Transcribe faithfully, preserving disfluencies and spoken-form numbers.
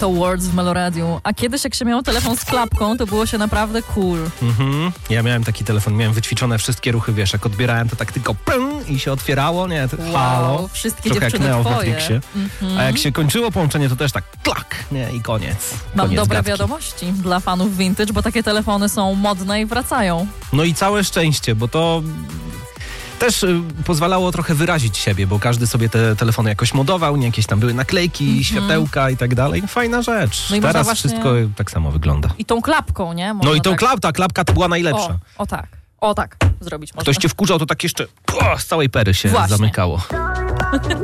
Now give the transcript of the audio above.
To Words w Meloradiu. A kiedyś jak się miało telefon z klapką, to było się naprawdę cool. Mhm. Ja miałem taki telefon, miałem wyćwiczone wszystkie ruchy, wiesz, jak odbierałem to tak tylko pum i się otwierało, nie? To, Wow, halo. wszystkie Trochę jak dziewczyny Neo w twoje. Matrixie. Mhm. A jak się kończyło połączenie, to też tak klak, nie? I koniec. Mam koniec dobre gadki. wiadomości dla fanów vintage, bo takie telefony są modne i wracają. No i całe szczęście, bo to też y, pozwalało trochę wyrazić siebie, bo każdy sobie te telefony jakoś modował, nie? Jakieś tam były naklejki, mm-hmm. światełka i tak dalej. Fajna rzecz. No i Teraz właśnie... wszystko tak samo wygląda. I tą klapką, nie? Można no i tą tak... klap, ta klapka to była najlepsza. O, o tak, o tak zrobić można. Ktoś cię wkurzał, to tak jeszcze o, z całej pery się Właśnie. zamykało.